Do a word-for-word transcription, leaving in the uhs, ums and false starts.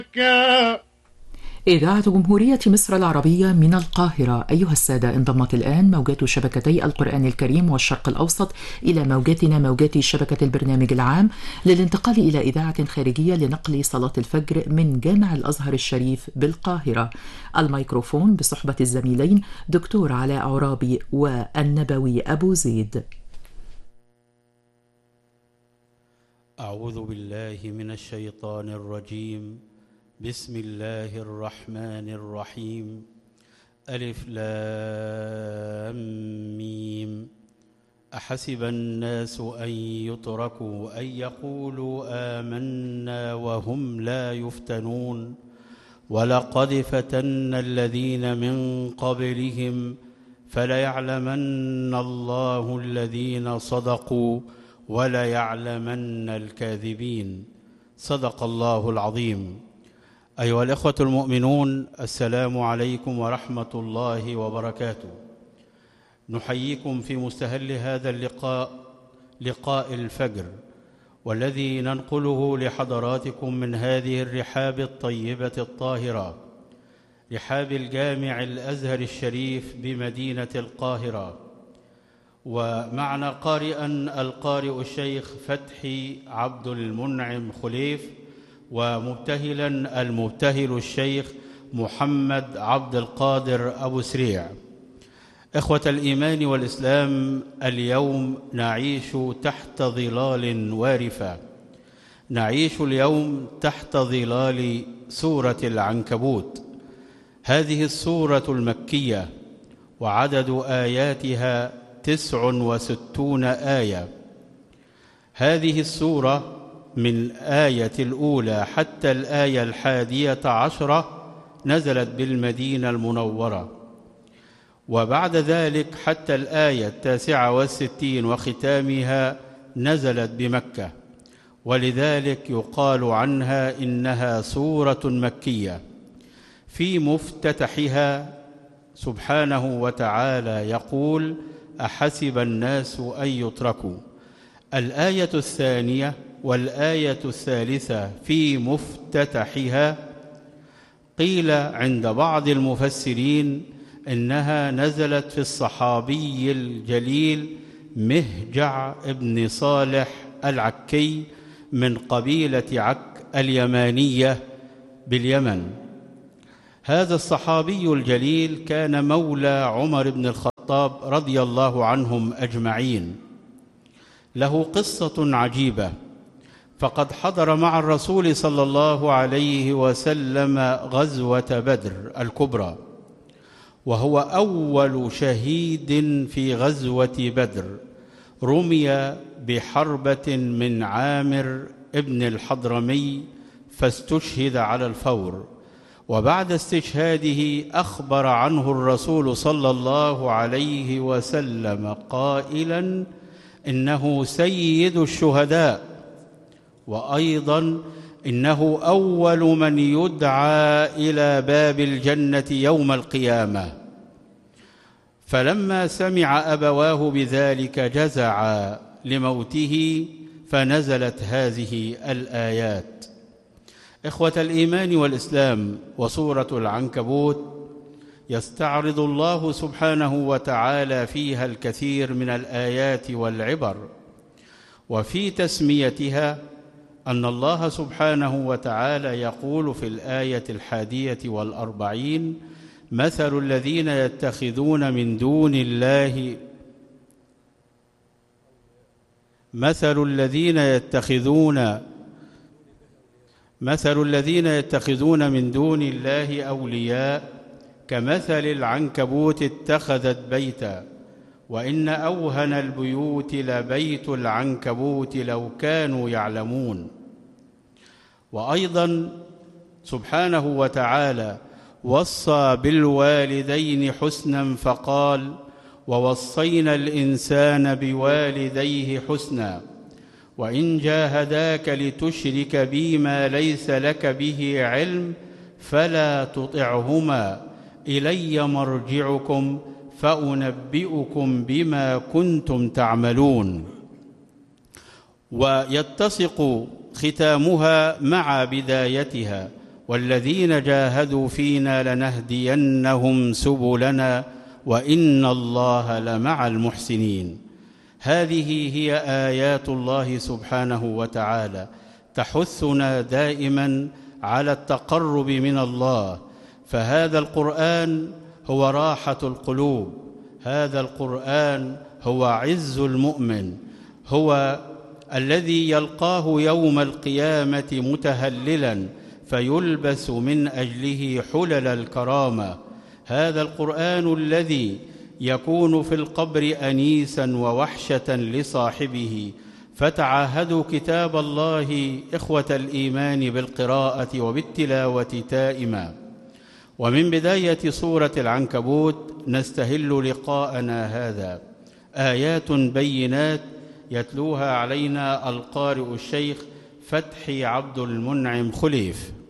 إذاعة جمهورية مصر العربية من القاهرة. أيها السادة، انضمت الآن موجات شبكتي القرآن الكريم والشرق الأوسط إلى موجاتنا موجات شبكة البرنامج العام للانتقال إلى إذاعة خارجية لنقل صلاة الفجر من جامع الأزهر الشريف بالقاهرة. الميكروفون بصحبة الزميلين دكتور علاء عرابي والنبوي أبو زيد. أعوذ بالله من الشيطان الرجيم. بسم الله الرحمن الرحيم. ألف لام ميم. أحسب الناس أن يتركوا أن يقولوا آمنا وهم لا يفتنون ولقد فتنا الذين من قبلهم فليعلمن الله الذين صدقوا وليعلمن الكاذبين. صدق الله العظيم. أيها الإخوة المؤمنون، السلام عليكم ورحمة الله وبركاته. نحييكم في مستهل هذا اللقاء، لقاء الفجر، والذي ننقله لحضراتكم من هذه الرحاب الطيبة الطاهرة، رحاب الجامع الأزهر الشريف بمدينة القاهرة. ومعنا قارئا القارئ الشيخ فتحي عبد المنعم خليف، ومبتهلا المبتهل الشيخ محمد عبد القادر أبو سريع. إخوة الإيمان والإسلام، اليوم نعيش تحت ظلال وارفة، نعيش اليوم تحت ظلال سورة العنكبوت. هذه السورة المكية، وعدد آياتها تسع وستون آية. هذه السورة من الآية الأولى حتى الآية الحادية عشرة نزلت بالمدينة المنورة، وبعد ذلك حتى الآية التاسعة والستين وختامها نزلت بمكة، ولذلك يقال عنها إنها سورة مكية. في مفتتحها سبحانه وتعالى يقول: أحسب الناس أن يتركوا. الآية الثانية والآية الثالثة في مفتتحها قيل عند بعض المفسرين إنها نزلت في الصحابي الجليل مهجع ابن صالح العكي من قبيلة عك اليمانية باليمن. هذا الصحابي الجليل كان مولى عمر بن الخطاب رضي الله عنهم أجمعين. له قصة عجيبة، فقد حضر مع الرسول صلى الله عليه وسلم غزوة بدر الكبرى، وهو أول شهيد في غزوة بدر. رمي بحربة من عامر ابن الحضرمي فاستشهد على الفور، وبعد استشهاده أخبر عنه الرسول صلى الله عليه وسلم قائلا: إنه سيد الشهداء، وأيضا إنه أول من يدعى إلى باب الجنة يوم القيامة. فلما سمع أبواه بذلك جزعا لموته، فنزلت هذه الآيات. إخوة الإيمان والإسلام، وسورة العنكبوت يستعرض الله سبحانه وتعالى فيها الكثير من الآيات والعبر. وفي تسميتها أن الله سبحانه وتعالى يقول في الآية الحادية والأربعين: مثل الذين يتخذون من دون الله مثل الذين يتخذون مثل الذين يتخذون من دون الله أولياء كمثل العنكبوت اتخذت بيتا وإن أوهن البيوت لبيت العنكبوت لو كانوا يعلمون. وأيضا سبحانه وتعالى وصى بالوالدين حسنا فقال: ووصينا الإنسان بوالديه حسنا وإن جاهداك لتشرك بي ما ليس لك به علم فلا تطعهما إلي مرجعكم فأنبئكم بما كنتم تعملون. ويتسق ختامها مع بدايتها: والذين جاهدوا فينا لنهدينهم سبلنا وإن الله لمع المحسنين. هذه هي آيات الله سبحانه وتعالى تحثنا دائما على التقرب من الله، فهذا القرآن هو راحة القلوب، هذا القرآن هو عز المؤمن، هو الذي يلقاه يوم القيامة متهللا فيلبس من أجله حلل الكرامة. هذا القرآن الذي يكون في القبر أنيسا ووحشة لصاحبه. فتعاهدوا كتاب الله إخوة الإيمان بالقراءة وبالتلاوة تائما. ومن بداية سورة العنكبوت نستهل لقاءنا هذا آيات بينات يتلوها علينا القارئ الشيخ فتحي عبد المنعم خليف.